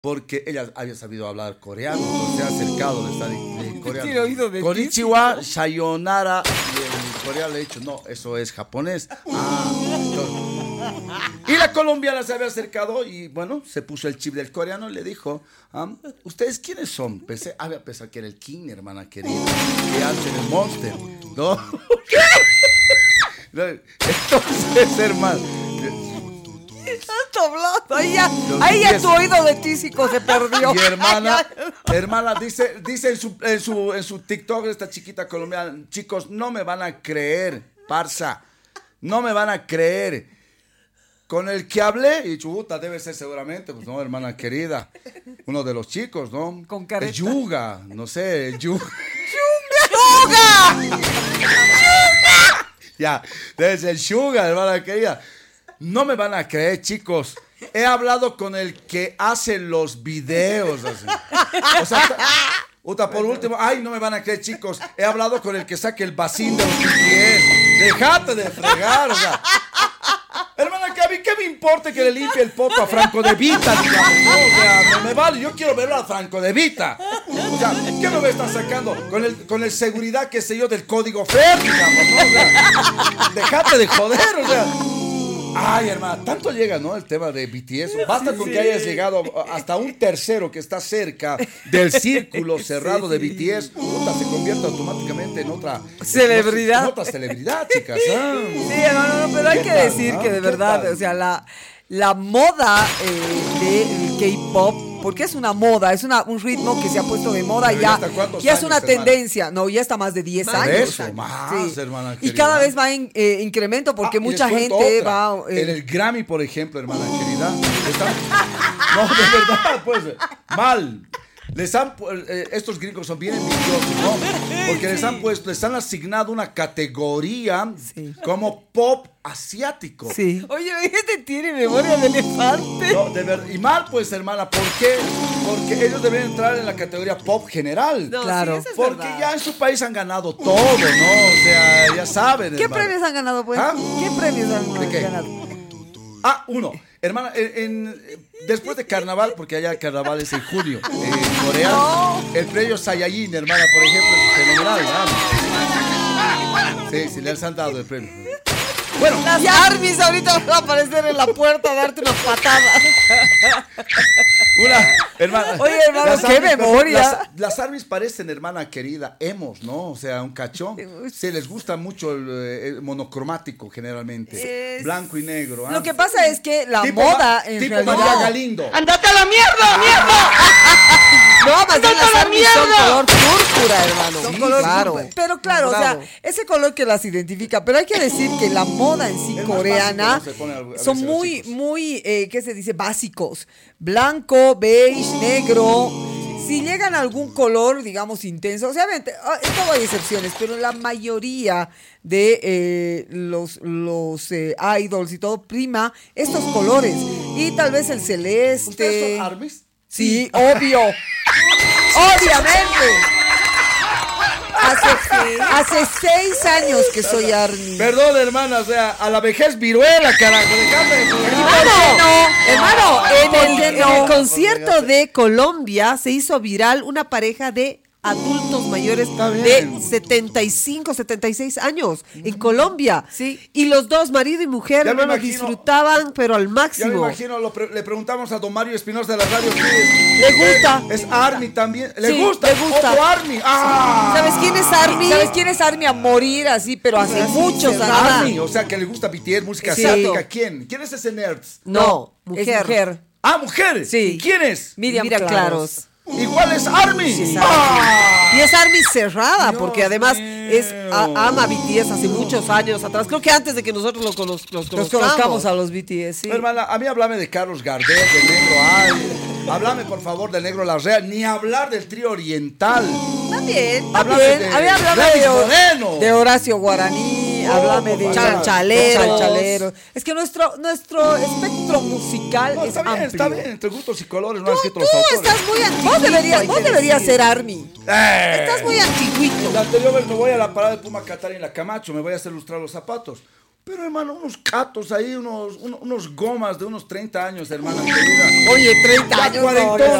porque ella había sabido hablar coreano, entonces se ha acercado de coreano. Tiene oído de Konnichiwa, sayonara, y el coreano le ha dicho, no, eso es japonés. Y la colombiana se había acercado y bueno, se puso el chip del coreano y le dijo, ¿ustedes quiénes son? Había pensado que era el King, hermana querida, que hacen el Monster, ¿no? Entonces, hermano, Ahí ya tu oído de tísico se perdió. y hermana dice en su TikTok esta chiquita colombiana, chicos, no me van a creer, parsa, no me van a creer. Con el que hablé, y chuta, debe ser seguramente, pues no, hermana querida, uno de los chicos, ¿no? Con careta. El Yuga, no sé, el Yuga. ¡Yuga! Ya, debe ser el Yuga, hermana querida. No me van a creer, chicos. He hablado con el que hace los videos. Así. O sea, por último, ay, no me van a creer, chicos. He hablado con el que saque el vacín de los BTS. Déjate de fregar, o sea. Hermana, ¿qué me importa que le limpie el poto a Franco De Vita, digamos? No, o sea, me vale, yo quiero verlo a Franco De Vita. O sea, ¿qué me está sacando? Con el seguridad, qué sé yo, del código FER, digamos, ¿no? O sea, déjate de joder, o sea. Ay, hermana, tanto llega, ¿no? El tema de BTS. Basta con que hayas llegado hasta un tercero que está cerca del círculo cerrado de BTS. Puta, se convierte automáticamente en otra celebridad. En otra celebridad, chicas. Sí, no, pero hay que decir que de verdad, o sea, la moda del K-pop, porque es una moda, es un ritmo que se ha puesto de moda ya. Ya es una tendencia. No, ya está más de 10 años. Eso, más, hermana querida. Y cada vez va en incremento porque mucha gente va. En el Grammy, por ejemplo, hermana querida. No, de verdad, pues, mal. Estos gringos son bien envidiosos, ¿no? Porque les han asignado una categoría como pop asiático. Sí. Oye, este tiene memoria de elefante. No, de verdad. Y mal, pues, hermana, ¿por qué? Porque ellos deben entrar en la categoría pop general. No, claro. Sí, porque verdad. Ya en su país han ganado todo, ¿no? O sea, ya saben. ¿Qué premios han ganado, pues? ¿Qué premios han ganado? Uno. Hermana, después de carnaval, porque allá el carnaval es en junio, en Corea, el premio Saiyajin, hermana, por ejemplo, es fenomenal, ¿verdad? Sí, le han dado el premio. Bueno, las armies ahorita van a aparecer en la puerta a darte unas patadas. Hermana. Oye, hermano, qué memoria. Las armies parecen, hermana querida, emos, ¿no? O sea, un cachón. Sí, les gusta mucho el monocromático, generalmente. Blanco y negro. Lo que pasa es que la moda en tipo realidad. María Galindo. ¡Andate a la mierda! No, más bien las armies son color púrpura, hermano. Son color claro. Pero claro, o sea, ese color que las identifica. Pero hay que decir que la moda en sí coreana son muy, ¿qué se dice? Básicos. Blanco, beige, negro. Si llegan a algún color, digamos, intenso, obviamente, en todo hay excepciones, pero la mayoría de los idols y todo prima estos colores. Y tal vez el celeste. ¿Ustedes son armies? Sí, obvio. Obviamente. Hace 6 años que soy ARMY. Perdón, hermana, o sea, a la vejez viruela, carajo. Hermano, en el concierto de Colombia se hizo viral una pareja de adultos mayores de 75, 76 años en Colombia. Sí. Y los dos, marido y mujer, hermano, disfrutaban, pero al máximo. Ya me imagino, le preguntamos a don Mario Espinosa de la radio ¿qué le gusta. Es ARMY también. ¿Le sí, gusta? Le gusta. Otro ARMY. ¿Sabes quién es ARMY? ¿Sabes quién es ARMY a morir así, pero hace muchos años? ARMY, o sea, que le gusta BTS, música asiática. ¿Quién? ¿Quién es ese nerd? No, mujer. Es mujer. ¿Mujer? Sí. ¿Quién es? Miriam Claros. Igual es ARMY. Sí, y es ARMY cerrada, porque además ama BTS hace muchos años atrás. Creo que antes de que nosotros los conozcamos a los BTS. Sí. Hermana, a mí háblame de Carlos Gardel, del Negro háblame por favor del Negro Larrea, ni hablar del trío oriental. También. Háblame de Horacio Guaraní, háblame de Chalchaleros. Es que nuestro espectro musical es amplio. Está bien, entre gustos y colores, no tú, has escrito los autores. Estás muy antiguito. Vos deberías ser ARMY. Estás muy antiguito. La anterior vez me voy a la parada de Puma Catar en la Camacho, me voy a hacer lustrar los zapatos. Pero, hermano, unos catos ahí, unos gomas de unos 30 años, hermana querida. Oye, 30 La años. cuarentona,